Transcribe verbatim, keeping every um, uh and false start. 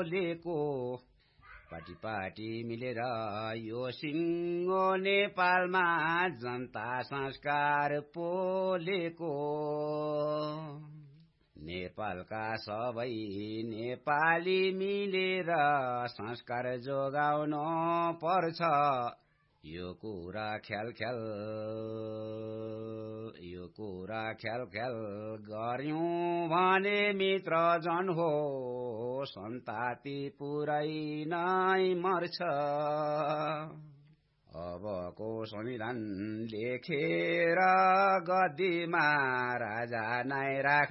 पोलेको पाटी पाटी मिलेर यो सिङ्गो नेपालमा जनता संस्कार पोलेको नेपालका सबै नेपाली मिलेर संस्कार जोगाउन पर्छ यो कुरा ख्याल ख्याल यो कुरा ख्याल ख्याल गर्यौं भने मित्र जन हो सन्ताति पुरै नै मर्छ अबको संविधान लेखेर गद्दीमा राजा नै राख